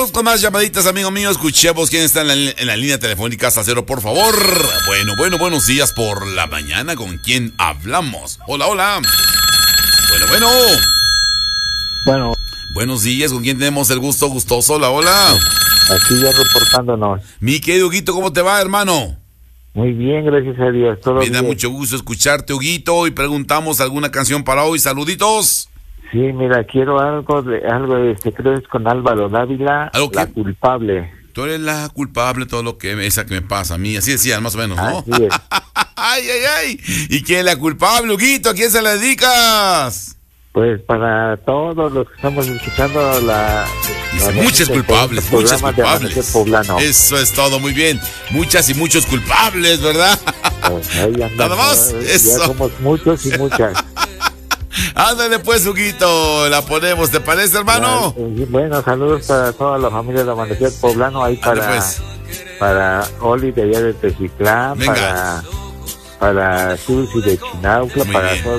Vamos con más llamaditas, amigo mío. Escuchemos quién está en la línea telefónica hasta cero, por favor. Buenos días por la mañana. ¿Con quién hablamos? Hola. Bueno. Buenos días, ¿con quién tenemos el gusto? Gustoso, hola. Aquí ya reportándonos. Mi querido Huguito, ¿cómo te va, hermano? Muy bien, gracias a Dios. Todo bien. Me da mucho gusto escucharte, Huguito, y preguntamos alguna canción para hoy. Saluditos. Sí, mira, quiero algo creo que es con Álvaro Dávila, La Culpable. Tú eres la culpable de todo lo que me pasa a mí. Así decían, más o menos, ¿no? Así es. Ay. ¿Y quién es la culpable, Huguito? ¿A quién se la dedicas? Pues para todos los que estamos escuchando muchas culpables. Poblano. Eso es todo, muy bien. Muchas y muchos culpables, ¿verdad? Pues ahí andamos, nada más. Eso. Ya somos muchos y muchas. Ándale pues, Huguito, la ponemos, ¿te parece, hermano? Bueno, saludos para toda la familia de Amanecer Poblano, ahí para Oli de allá de Tecitlán, para Susi de Chinaucla, para todos.